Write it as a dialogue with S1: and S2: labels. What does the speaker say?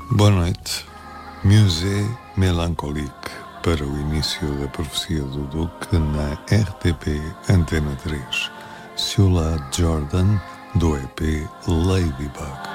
S1: Boa noite. Musée Mélancolique para o início da Profecia do Duque na RTP Antena 3. Sula Jordan, do EP Ladybug.